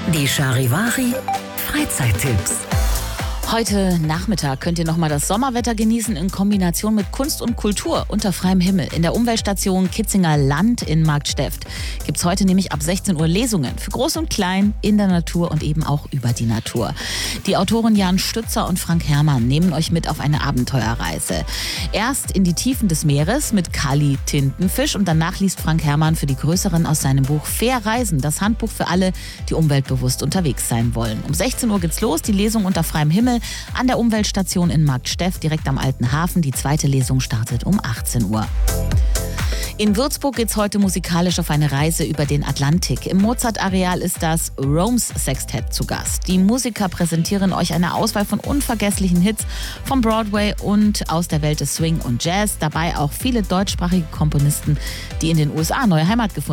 Die Charivari Freizeittipps. Heute Nachmittag könnt ihr nochmal das Sommerwetter genießen in Kombination mit Kunst und Kultur unter freiem Himmel. In der Umweltstation Kitzinger Land in Marktsteft gibt es heute nämlich ab 16 Uhr Lesungen für Groß und Klein in der Natur und eben auch über die Natur. Die Autoren Jan Stützer und Frank Herrmann nehmen euch mit auf eine Abenteuerreise. Erst in die Tiefen des Meeres mit Kali Tintenfisch und danach liest Frank Herrmann für die Größeren aus seinem Buch Fair Reisen, das Handbuch für alle, die umweltbewusst unterwegs sein wollen. Um 16 Uhr geht's los, die Lesung unter freiem Himmel an der Umweltstation in Marktsteft, direkt am Alten Hafen. Die zweite Lesung startet um 18 Uhr. In Würzburg geht's heute musikalisch auf eine Reise über den Atlantik. Im Mozart-Areal ist das Rome's Sextett zu Gast. Die Musiker präsentieren euch eine Auswahl von unvergesslichen Hits vom Broadway und aus der Welt des Swing und Jazz. Dabei auch viele deutschsprachige Komponisten, die in den USA neue Heimat gefunden haben.